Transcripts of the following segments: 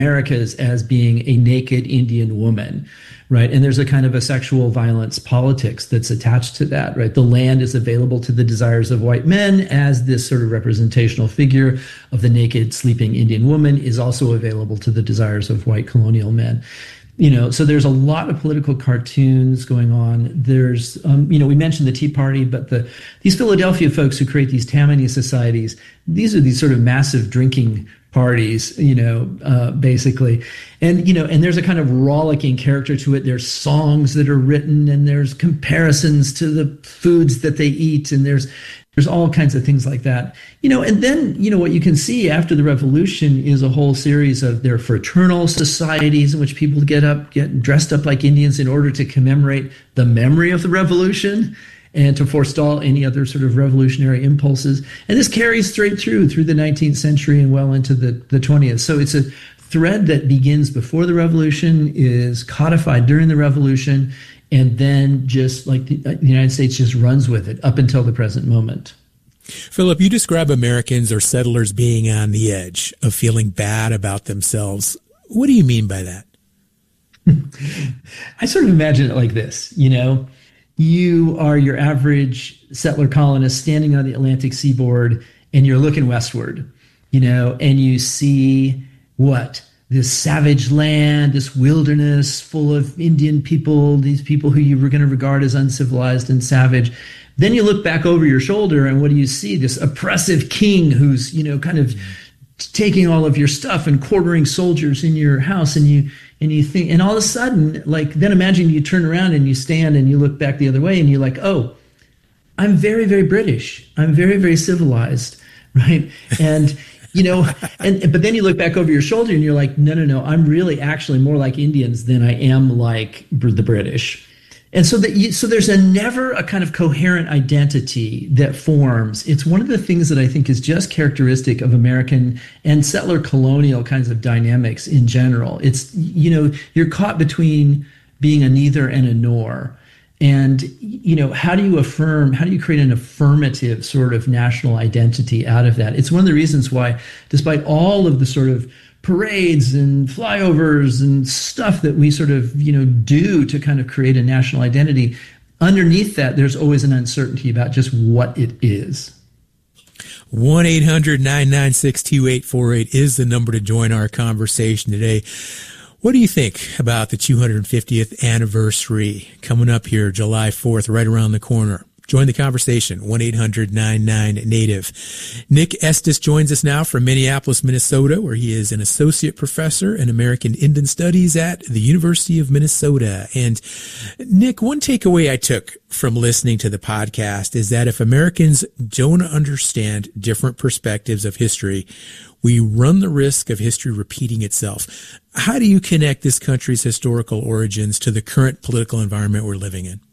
Americas as being a naked Indian woman, right? And there's a kind of a sexual violence politics that's attached to that, right? The land is available to the desires of white men as this sort of representational figure of the naked sleeping Indian woman is also available to the desires of white colonial men. So there's a lot of political cartoons going on. There's, we mentioned the Tea Party, but these Philadelphia folks who create these Tammany societies, these are these sort of massive drinking parties, basically. And there's a kind of rollicking character to it. There's songs that are written and there's comparisons to the foods that they eat. And there's all kinds of things like that. And then, what you can see after the revolution is a whole series of their fraternal societies in which people get dressed up like Indians in order to commemorate the memory of the revolution and to forestall any other sort of revolutionary impulses. And this carries straight through the 19th century and well into the 20th. So it's a thread that begins before the revolution, is codified during the revolution, and then just like the United States just runs with it up until the present moment. Philip, you describe Americans or settlers being on the edge of feeling bad about themselves. What do you mean by that? I sort of imagine it like this, You are your average settler colonist standing on the Atlantic seaboard and you're looking westward, and you see what? This savage land, this wilderness full of Indian people, these people who you were going to regard as uncivilized and savage. Then you look back over your shoulder and what do you see? This oppressive king who's, kind of taking all of your stuff and quartering soldiers in your house. And you think, and all of a sudden, then imagine you turn around and you stand and you look back the other way and you're like, oh, I'm very, very British. I'm very, very civilized, right? And but then you look back over your shoulder and you're like, no, I'm really actually more like Indians than I am like the British. And so there's never a kind of coherent identity that forms. It's one of the things that I think is just characteristic of American and settler colonial kinds of dynamics in general. It's, you're caught between being a neither and a nor. And, how do you create an affirmative sort of national identity out of that? It's one of the reasons why, despite all of the sort of parades and flyovers and stuff that we sort of, do to kind of create a national identity, underneath that, there's always an uncertainty about just what it is. 1-800-996-2848 is the number to join our conversation today. What do you think about the 250th anniversary coming up here, July 4th, right around the corner? Join the conversation, 1-800-99-NATIVE. Nick Estes joins us now from Minneapolis, Minnesota, where he is an associate professor in American Indian Studies at the University of Minnesota. And Nick, one takeaway I took from listening to the podcast is that if Americans don't understand different perspectives of history, we run the risk of history repeating itself. How do you connect this country's historical origins to the current political environment we're living in?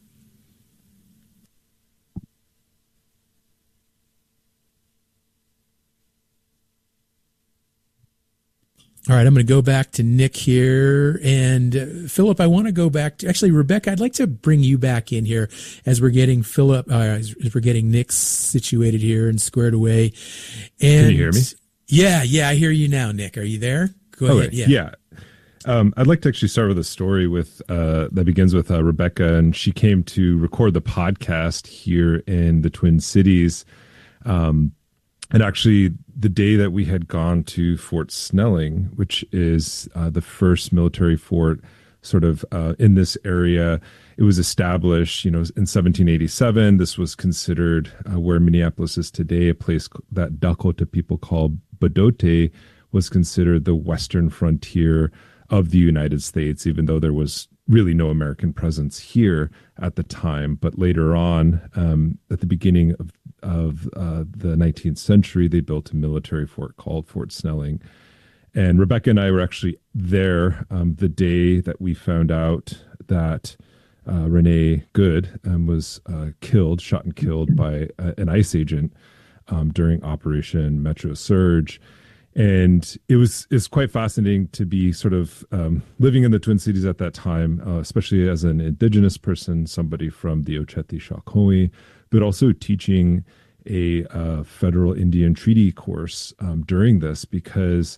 All right, I'm going to go back to Nick here. And Philip, I want to go back to, actually, Rebecca, I'd like to bring you back in here as we're getting as we're getting Nick situated here and squared away. And can you hear me? Yeah, I hear you now, Nick. Are you there? Go ahead. Yeah. I'd like to actually start with a story that begins with Rebecca, and she came to record the podcast here in the Twin Cities. And actually, the day that we had gone to Fort Snelling, which is the first military fort sort of in this area, it was established, in 1787. This was considered where Minneapolis is today, a place that Dakota people call Badote, was considered the western frontier of the United States, even though there was really no American presence here at the time. But later on, at the beginning of the 19th century, they built a military fort called Fort Snelling. And Rebecca and I were actually there the day that we found out that Renee Good was shot and killed by an ICE agent during Operation Metro Surge. And it's quite fascinating to be sort of living in the Twin Cities at that time, especially as an Indigenous person, somebody from the Oceti-Sakowin, but also teaching a federal Indian treaty course during this, because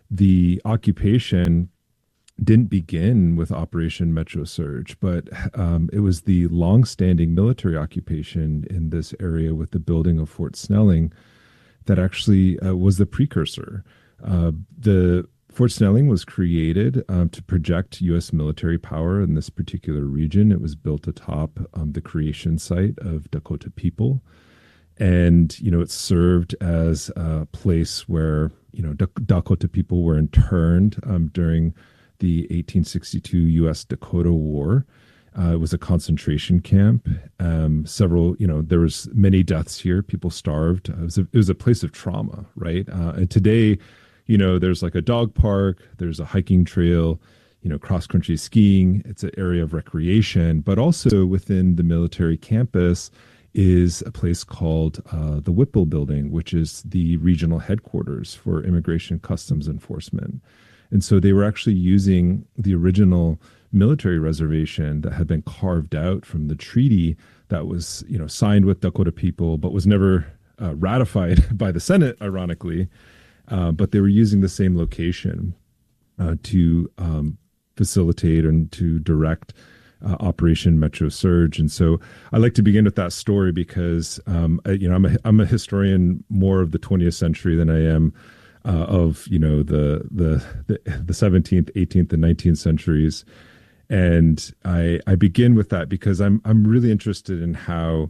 the occupation didn't begin with Operation Metro Surge, but it was the longstanding military occupation in this area with the building of Fort Snelling that actually was the precursor. The Fort Snelling was created to project U.S. military power in this particular region. It was built atop the creation site of Dakota people. And, it served as a place where, Dakota people were interned during the 1862 U.S. Dakota War. It was a concentration camp. There was many deaths here. People starved. It was a place of trauma, right? And today, there's like a dog park, there's a hiking trail, cross-country skiing. It's an area of recreation, but also within the military campus is a place called the Whipple Building, which is the regional headquarters for Immigration Customs Enforcement. And so they were actually using the original military reservation that had been carved out from the treaty that was, signed with Dakota people, but was never ratified by the Senate, ironically. But they were using the same location to facilitate and to direct Operation Metro Surge. And so I like to begin with that story because, I'm a historian more of the 20th century than I am of the 17th, 18th, and 19th centuries. And I begin with that because I'm really interested in how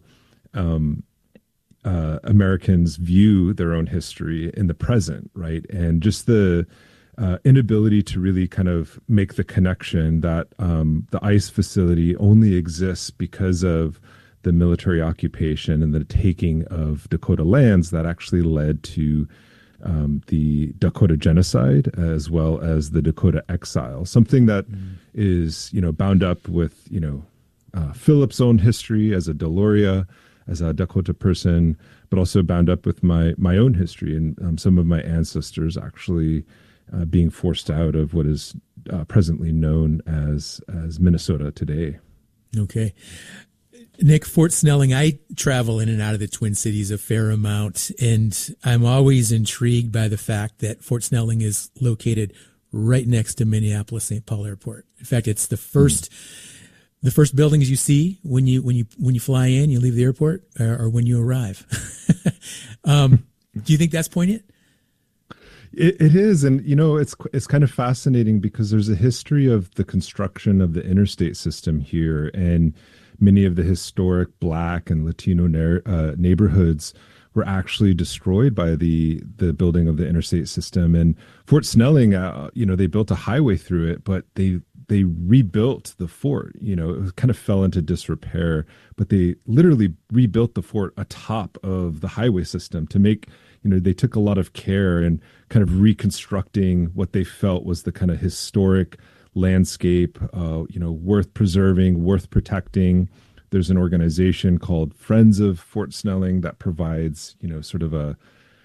Americans view their own history in the present, right? And just the inability to really kind of make the connection that the ICE facility only exists because of the military occupation and the taking of Dakota lands that actually led to the Dakota genocide as well as the Dakota exile, something that is, bound up with, Philip's own history as a Deloria, as a Dakota person, but also bound up with my own history and some of my ancestors actually being forced out of what is presently known as Minnesota today. Okay. Nick, Fort Snelling, I travel in and out of the Twin Cities a fair amount, and I'm always intrigued by the fact that Fort Snelling is located right next to Minneapolis-St. Paul Airport. In fact, it's the first buildings you see when you fly in, you leave the airport, or when you arrive. Do you think that's poignant? It is, and it's kind of fascinating because there's a history of the construction of the interstate system here, and many of the historic Black and Latino neighborhoods were actually destroyed by the building of the interstate system. And Fort Snelling, they built a highway through it, but they rebuilt the fort. It kind of fell into disrepair, but they literally rebuilt the fort atop of the highway system to make, they took a lot of care in kind of reconstructing what they felt was the kind of historic landscape, worth preserving, worth protecting. There's an organization called Friends of Fort Snelling that provides, sort of a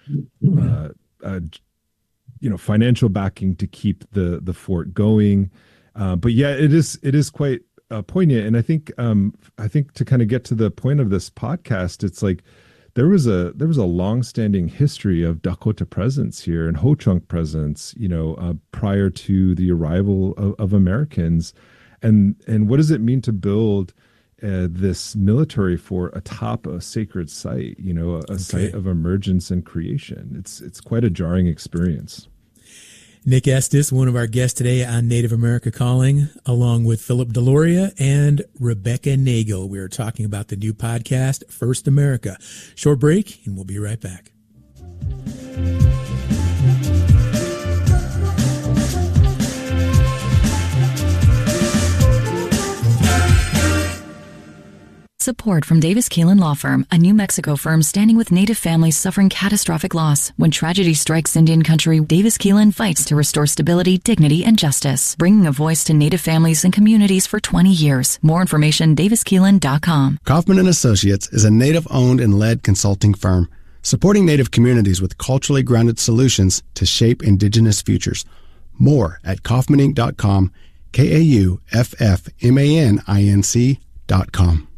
financial backing to keep the fort going. But yeah, it is quite poignant. And I think to kind of get to the point of this podcast, it's like there was a long-standing history of Dakota presence here and Ho-Chunk presence, prior to the arrival of Americans. And what does it mean to build this military fort atop a sacred site, a site of emergence and creation? It's quite a jarring experience. Nick Estes, one of our guests today on Native America Calling, along with Philip Deloria and Rebecca Nagel. We are talking about the new podcast, First America. Short break, and we'll be right back. Support from Davis Keelan Law Firm, a New Mexico firm standing with Native families suffering catastrophic loss. When tragedy strikes Indian country, Davis Keelan fights to restore stability, dignity, and justice, bringing a voice to Native families and communities for 20 years. More information, daviskeelan.com. Kaufman & Associates is a Native-owned and led consulting firm, supporting Native communities with culturally grounded solutions to shape Indigenous futures. More at kaufmaninc.com, KAUFFMANINC.com.